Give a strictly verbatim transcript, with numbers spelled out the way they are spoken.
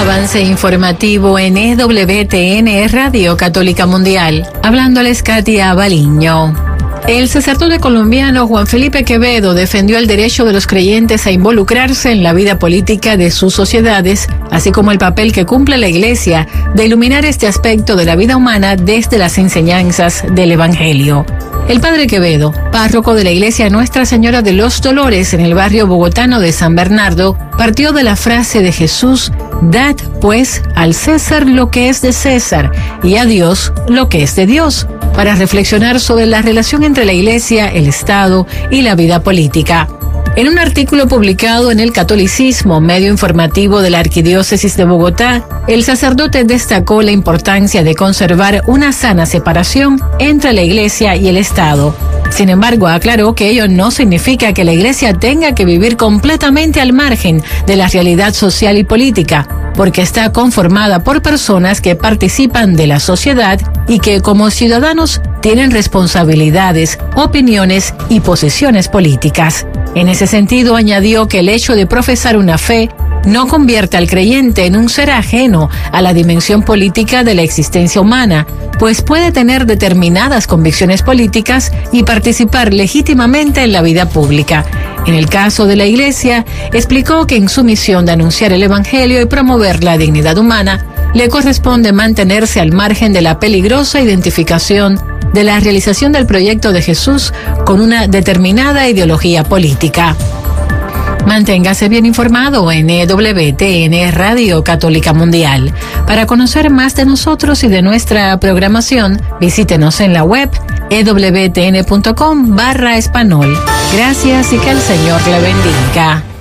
Avance informativo en E W T N Radio Católica Mundial. Hablándoles Katia Baliño. El sacerdote colombiano Juan Felipe Quevedo defendió el derecho de los creyentes a involucrarse en la vida política de sus sociedades, así como el papel que cumple la Iglesia de iluminar este aspecto de la vida humana desde las enseñanzas del Evangelio. El padre Quevedo, párroco de la iglesia Nuestra Señora de los Dolores en el barrio bogotano de San Bernardo, partió de la frase de Jesús: «Dad, pues, al César lo que es de César y a Dios lo que es de Dios», para reflexionar sobre la relación entre la iglesia, el Estado y la vida política. En un artículo publicado en El Catolicismo, medio informativo de la Arquidiócesis de Bogotá, el sacerdote destacó la importancia de conservar una sana separación entre la Iglesia y el Estado. Sin embargo, aclaró que ello no significa que la Iglesia tenga que vivir completamente al margen de la realidad social y política, porque está conformada por personas que participan de la sociedad y que, como ciudadanos, tienen responsabilidades, opiniones y posiciones políticas. En ese sentido, añadió que el hecho de profesar una fe no convierte al creyente en un ser ajeno a la dimensión política de la existencia humana, pues puede tener determinadas convicciones políticas y participar legítimamente en la vida pública. En el caso de la Iglesia, explicó que en su misión de anunciar el Evangelio y promover la dignidad humana, le corresponde mantenerse al margen de la peligrosa identificación de la realización del proyecto de Jesús con una determinada ideología política. Manténgase bien informado en E W T N Radio Católica Mundial. Para conocer más de nosotros y de nuestra programación, visítenos en la web e w t n punto com barra español. Gracias y que el Señor le bendiga.